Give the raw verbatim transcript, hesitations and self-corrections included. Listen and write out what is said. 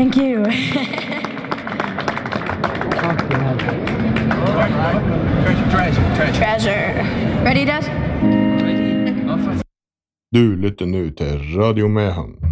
Thank you. Treasure, treasure. Treasure. Ready, Dad? Du lytter nå til Radio Mehamn.